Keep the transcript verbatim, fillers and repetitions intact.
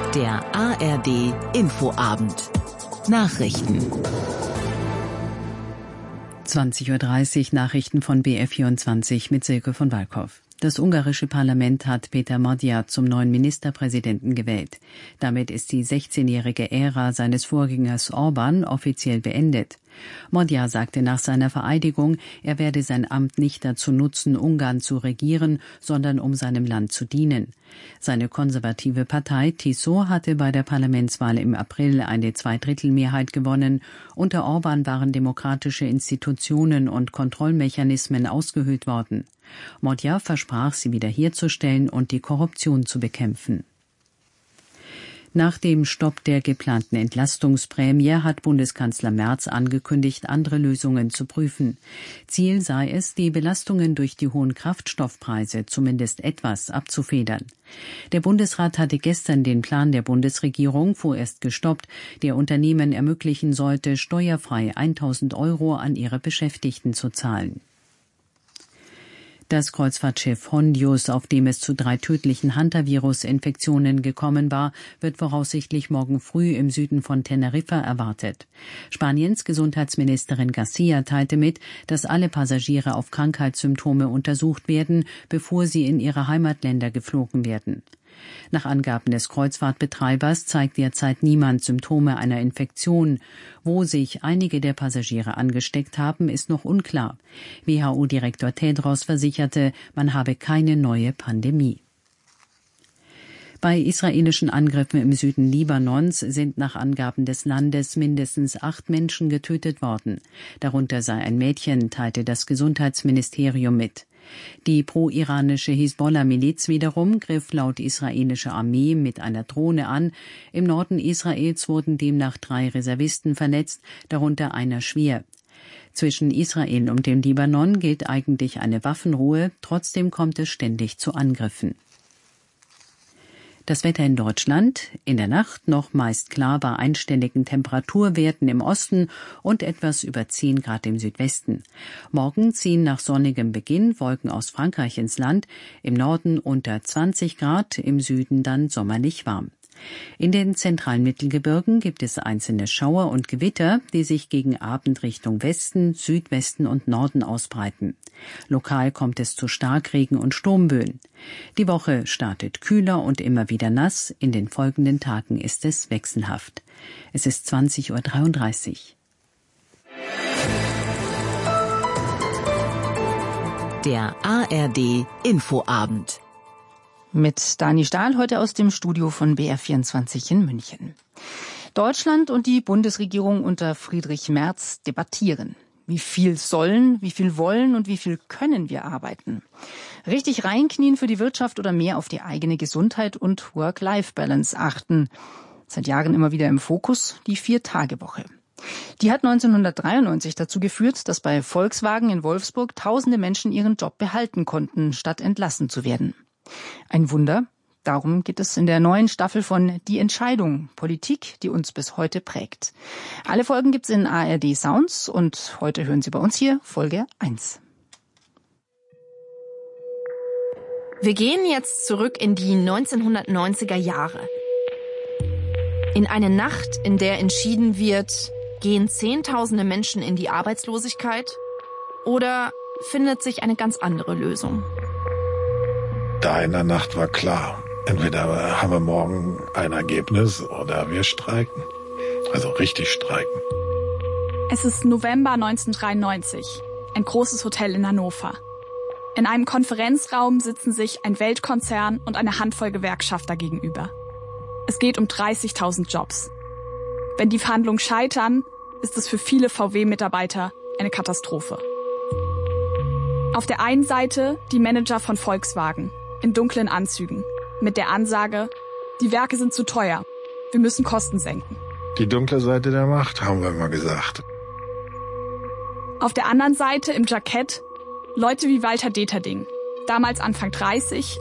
Der A R D Infoabend. Nachrichten. zwanzig Uhr dreißig Nachrichten von B R vierundzwanzig mit Silke von Walkow. Das ungarische Parlament hat Peter Magyar zum neuen Ministerpräsidenten gewählt. Damit ist die sechzehnjährige Ära seines Vorgängers Orbán offiziell beendet. Magyar sagte nach seiner Vereidigung, er werde sein Amt nicht dazu nutzen, Ungarn zu regieren, sondern um seinem Land zu dienen. Seine konservative Partei TISO hatte bei der Parlamentswahl im April eine Zweidrittelmehrheit gewonnen. Unter Orbán waren demokratische Institutionen und Kontrollmechanismen ausgehöhlt worden. Magyar versprach, sie wiederherzustellen und die Korruption zu bekämpfen. Nach dem Stopp der geplanten Entlastungsprämie hat Bundeskanzler Merz angekündigt, andere Lösungen zu prüfen. Ziel sei es, die Belastungen durch die hohen Kraftstoffpreise zumindest etwas abzufedern. Der Bundesrat hatte gestern den Plan der Bundesregierung vorerst gestoppt, der Unternehmen ermöglichen sollte, steuerfrei tausend Euro an ihre Beschäftigten zu zahlen. Das Kreuzfahrtschiff Hondius, auf dem es zu drei tödlichen Hantavirus-Infektionen gekommen war, wird voraussichtlich morgen früh im Süden von Teneriffa erwartet. Spaniens Gesundheitsministerin Garcia teilte mit, dass alle Passagiere auf Krankheitssymptome untersucht werden, bevor sie in ihre Heimatländer geflogen werden. Nach Angaben des Kreuzfahrtbetreibers zeigt derzeit niemand Symptome einer Infektion. Wo sich einige der Passagiere angesteckt haben, ist noch unklar. W H O-Direktor Tedros versicherte, man habe keine neue Pandemie. Bei israelischen Angriffen im Süden Libanons sind nach Angaben des Landes mindestens acht Menschen getötet worden. Darunter sei ein Mädchen, teilte das Gesundheitsministerium mit. Die pro-iranische Hisbollah-Miliz wiederum griff laut israelischer Armee mit einer Drohne an. Im Norden Israels wurden demnach drei Reservisten verletzt, darunter einer schwer. Zwischen Israel und dem Libanon gilt eigentlich eine Waffenruhe, trotzdem kommt es ständig zu Angriffen. Das Wetter in Deutschland: in der Nacht noch meist klar bei einstelligen Temperaturwerten im Osten und etwas über zehn Grad im Südwesten. Morgen ziehen nach sonnigem Beginn Wolken aus Frankreich ins Land, im Norden unter zwanzig Grad, im Süden dann sommerlich warm. In den zentralen Mittelgebirgen gibt es einzelne Schauer und Gewitter, die sich gegen Abend Richtung Westen, Südwesten und Norden ausbreiten. Lokal kommt es zu Starkregen und Sturmböen. Die Woche startet kühler und immer wieder nass. In den folgenden Tagen ist es wechselhaft. Es ist zwanzig Uhr dreiunddreißig. Der A R D Infoabend. Mit Dani Stahl heute aus dem Studio von B R vierundzwanzig in München. Deutschland und die Bundesregierung unter Friedrich Merz debattieren. Wie viel sollen, wie viel wollen und wie viel können wir arbeiten? Richtig reinknien für die Wirtschaft oder mehr auf die eigene Gesundheit und Work-Life-Balance achten? Seit Jahren immer wieder im Fokus die Vier-Tage-Woche. Die hat neunzehnhundertdreiundneunzig dazu geführt, dass bei Volkswagen in Wolfsburg tausende Menschen ihren Job behalten konnten, statt entlassen zu werden. Ein Wunder, darum geht es in der neuen Staffel von Die Entscheidung, Politik, die uns bis heute prägt. Alle Folgen gibt's in A R D Sounds und heute hören Sie bei uns hier Folge eins. Wir gehen jetzt zurück in die neunzehnhundertneunziger Jahre. In eine Nacht, in der entschieden wird, gehen Zehntausende Menschen in die Arbeitslosigkeit oder findet sich eine ganz andere Lösung? Da in der Nacht war klar, entweder haben wir morgen ein Ergebnis oder wir streiken. Also richtig streiken. Es ist November neunzehnhundertdreiundneunzig, ein großes Hotel in Hannover. In einem Konferenzraum sitzen sich ein Weltkonzern und eine Handvoll Gewerkschafter gegenüber. Es geht um dreißigtausend Jobs. Wenn die Verhandlungen scheitern, ist es für viele V W-Mitarbeiter eine Katastrophe. Auf der einen Seite die Manager von Volkswagen in dunklen Anzügen mit der Ansage, die Werke sind zu teuer, wir müssen Kosten senken. Die dunkle Seite der Macht, haben wir mal gesagt. Auf der anderen Seite im Jackett Leute wie Walter Deterding, damals Anfang dreißig,